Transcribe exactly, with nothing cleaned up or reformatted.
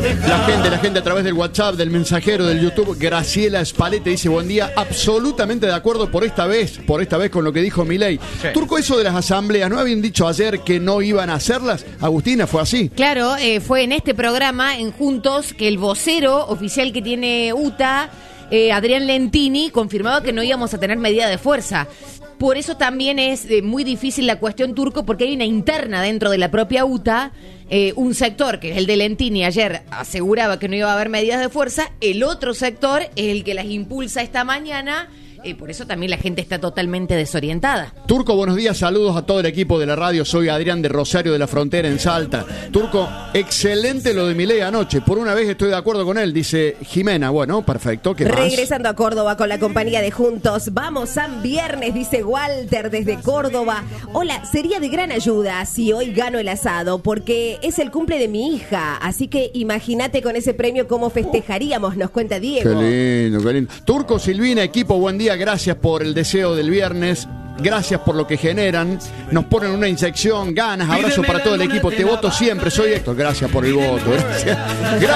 La gente, la gente a través del WhatsApp, del mensajero, del YouTube. Graciela Spalete dice: buen día, absolutamente de acuerdo por esta vez, por esta vez con lo que dijo Milei. Sí. Turco, eso de las asambleas, ¿no habían dicho ayer que no iban a hacerlas? Agustina, ¿fue así? Claro, eh, fue en este programa, en Juntos, que el vocero oficial que tiene U T A, eh, Adrián Lentini, confirmaba que no íbamos a tener medida de fuerza. Por eso también es eh, muy difícil la cuestión, Turco, porque hay una interna dentro de la propia U T A, eh, un sector, que es el de Lentini, ayer aseguraba que no iba a haber medidas de fuerza, el otro sector es el que las impulsa esta mañana. Eh, por eso también la gente está totalmente desorientada. Turco, buenos días, saludos a todo el equipo de la radio. Soy Adrián de Rosario de la Frontera, en Salta. Turco, excelente lo de Milei anoche. Por una vez estoy de acuerdo con él, dice Jimena. Bueno, perfecto. ¿Qué más? Regresando a Córdoba con la compañía de Juntos. Vamos, San Viernes, dice Walter desde Córdoba. Hola, sería de gran ayuda si hoy gano el asado, porque es el cumple de mi hija. Así que imagínate con ese premio cómo festejaríamos, nos cuenta Diego. Qué lindo, qué lindo. Turco, Silvina, equipo, buen día. Gracias por el deseo del viernes. Gracias por lo que generan. Nos ponen una inyección, ganas. Abrazo para todo el equipo. Te voto siempre. Soy Héctor. Gracias por el voto. Gracias.